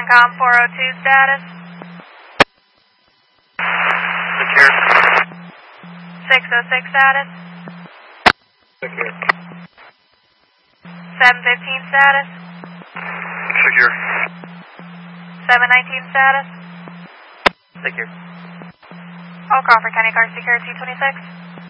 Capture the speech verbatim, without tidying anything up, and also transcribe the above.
CENTCOM four oh two status. Secure. six oh six status. Secure. seven fifteen status. Secure. seven nineteen status. Secure. All Crawford County Car Secure two twenty-six.